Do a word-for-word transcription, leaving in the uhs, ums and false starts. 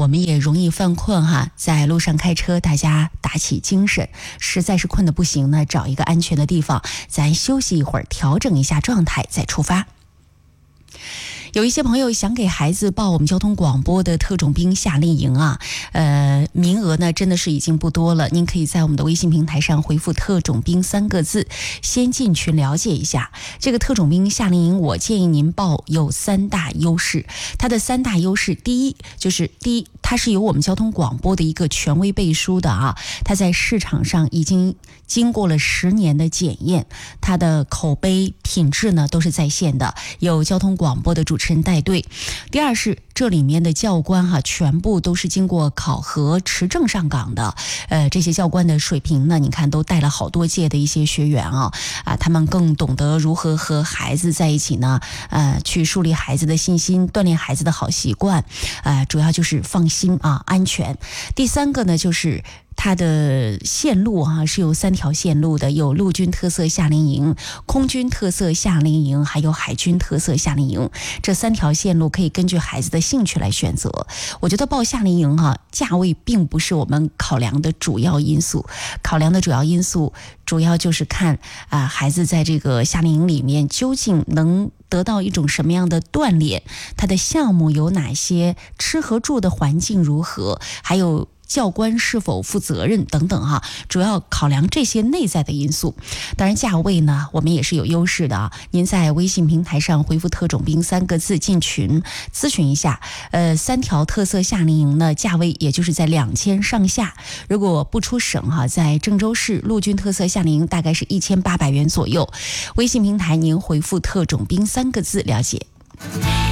们也容易犯困哈，在路上开车，大家打起精神，实在是困得不行呢，找一个安全的地方，咱休息一会儿，调整一下状态，再出发。有一些朋友想给孩子报我们交通广播的特种兵夏令营啊，呃，名额呢真的是已经不多了。您可以在我们的微信平台上回复特种兵三个字，先进群了解一下。这个特种兵夏令营，我建议您报有三大优势。它的三大优势，第一就是第一，它是由我们交通广播的一个权威背书的啊，它在市场上已经经过了十年的检验，它的口碑品质呢都是在线的，有交通广播的主持人带队。第二是这里面的教官哈、啊，全部都是经过考核持证上岗的，呃，这些教官的水平呢，你看都带了好多届的一些学员啊，啊，他们更懂得如何和孩子在一起呢，呃，去树立孩子的信心，锻炼孩子的好习惯，呃，主要就是放心啊，安全。第三个呢，就是它的线路啊是有三条线路的，有陆军特色夏令营、空军特色夏令营，还有海军特色夏令营。这三条线路可以根据孩子的兴趣来选择。我觉得报夏令营哈、啊，价位并不是我们考量的主要因素，考量的主要因素主要就是看啊、呃、孩子在这个夏令营里面究竟能得到一种什么样的锻炼，他的项目有哪些，吃和住的环境如何，还有教官是否负责任等等哈、啊，主要考量这些内在的因素。当然价位呢，我们也是有优势的啊。您在微信平台上回复特种兵三个字进群咨询一下，呃，三条特色夏令营呢，价位也就是在两千上下。如果不出省哈、啊，在郑州市陆军特色夏令营大概是一千八百元左右。微信平台您回复特种兵三个字了解。